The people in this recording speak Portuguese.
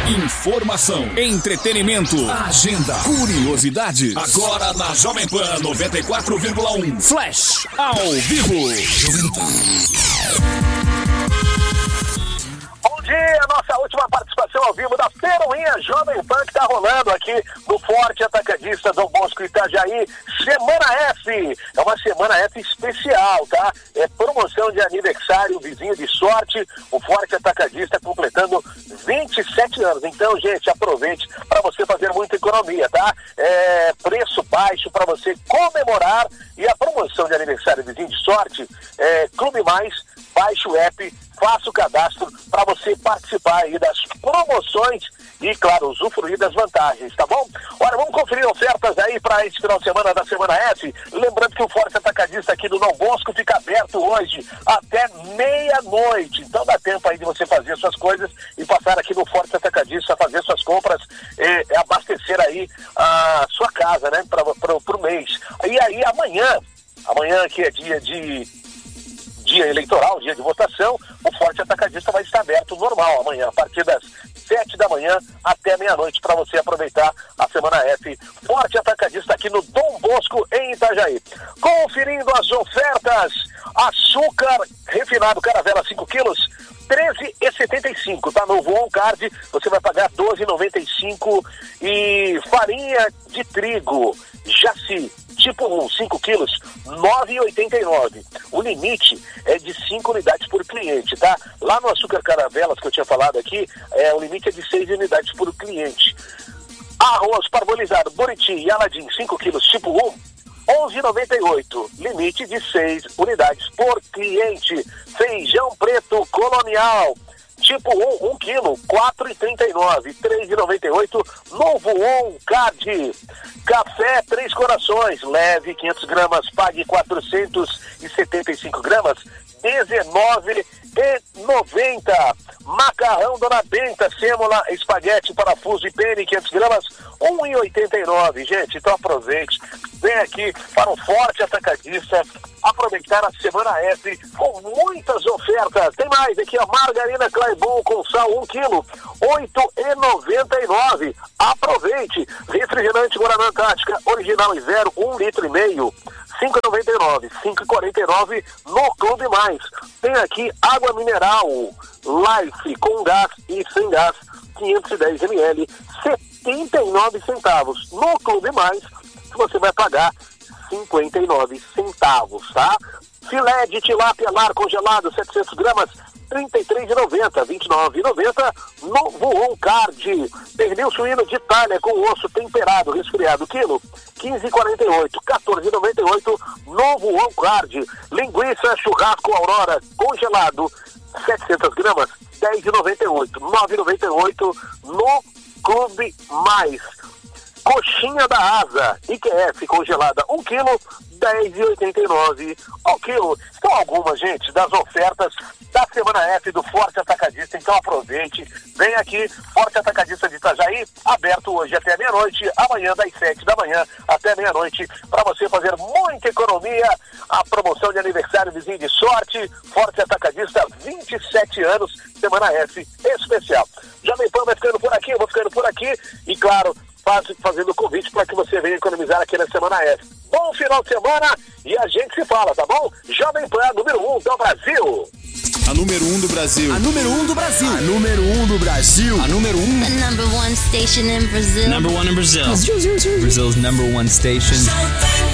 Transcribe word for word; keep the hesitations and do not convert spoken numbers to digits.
Informação, entretenimento, agenda, curiosidades. Agora na Jovem Pan noventa e quatro vírgula um. Flash ao vivo. Jovem Pan. Bom dia, nossa última participação ao vivo da Feroinha Jovem Pan que tá rolando aqui no Forte Atacadista Dom Bosco Itajaí, Semana F. É uma Semana F especial, tá? É promoção de aniversário, vizinho de sorte, o Forte Atacadista completando vinte e sete anos. Então, gente, aproveite para você fazer muita economia, tá? É preço baixo para você comemorar, e a promoção de aniversário vizinho de sorte é Clube Mais, baixe o app, faça o cadastro para você participar aí das promoções e, claro, usufruir das vantagens, tá bom? Olha, vamos conferir ofertas aí para esse final de semana da Semana F. Lembrando que o Forte Atacadista aqui do Dom Bosco fica aberto hoje até meia-noite. Então dá tempo aí de você fazer suas coisas e passar aqui no Forte Atacadista, fazer suas compras, e abastecer aí a sua casa, né, para o mês. E aí amanhã, amanhã que é dia de... dia eleitoral, dia de votação, o Forte Atacadista vai estar aberto normal amanhã, a partir das sete da manhã até meia-noite, para você aproveitar a Semana F. Forte Atacadista aqui no Dom Bosco, em Itajaí. Conferindo as ofertas: açúcar refinado Caravela cinco quilos, treze reais e setenta e cinco centavos, tá? Novo On Card, você vai pagar doze reais e noventa e cinco centavos. E farinha de trigo Jaci tipo um, cinco quilos, nove reais e oitenta e nove centavos. O limite é de cinco unidades por cliente, tá? Lá no Açúcar Caravelas, que eu tinha falado aqui, é, o limite é de seis unidades por cliente. Arroz parbolizado Buriti e Aladim, cinco quilos, tipo um, onze reais e noventa e oito centavos. Limite de seis unidades por cliente. Feijão preto colonial tipo um, um quilo, quatro reais e trinta e nove centavos, três reais e noventa e oito centavos. Novo On Card. Café Três Corações, leve, quinhentas gramas, pague quatrocentos e setenta e cinco gramas, dezenove reais e noventa centavos. Macarrão Dona Benta, sêmola, espaguete, parafuso e pene, quinhentas gramas, um real e oitenta e nove centavos. Gente, então aproveite, vem aqui para o Forte Atacadista, aproveitar a Semana F com muitas ofertas. Tem mais aqui, a margarina Claibon com sal, um quilo, oito reais e noventa e nove centavos. Aproveite. Refrigerante Guaraná Antártica, original e zero, um litro e meio, cinco reais e noventa e nove centavos, cinco reais e quarenta e nove centavos no Clube Mais. Tem aqui água mineral Life com gás e sem gás, quinhentos e dez mililitros, setenta e nove centavos. No Clube Mais, você vai pagar cinquenta e nove centavos, tá? Filé de tilápia lar congelado, setecentas gramas, trinta e três reais e noventa centavos, vinte e nove reais e noventa centavos. Novo On Card. Pernil suíno de Itália com osso temperado, resfriado, quilo, quinze reais e quarenta e oito centavos, quatorze reais e noventa e oito centavos. Novo On Card. Linguiça churrasco Aurora congelado, setecentas gramas, dez reais e noventa e oito centavos, nove reais e noventa e oito centavos no Clube Mais. Coxinha da Asa, I Q F congelada, um quilo, dez reais e oitenta e nove centavos ao quilo. Então, algumas, gente, das ofertas da Semana F do Forte Atacadista. Então, aproveite, vem aqui, Forte Atacadista de Itajaí, aberto hoje até meia-noite, amanhã das sete da manhã até meia-noite, para você fazer muita economia. A promoção de aniversário vizinho de sorte, Forte Atacadista, vinte e sete anos, Semana F especial. Jovem Pan vai ficando por aqui, eu vou ficando por aqui, e claro, fazendo o convite para que você venha economizar aqui na Semana F. Bom final de semana e a gente se fala, tá bom? Jovem Pan, número um do Brasil. A número um do Brasil. A número um do Brasil. A número um do Brasil. A número um. The number one station in Brazil. Number one in Brazil. Brazil's number one station.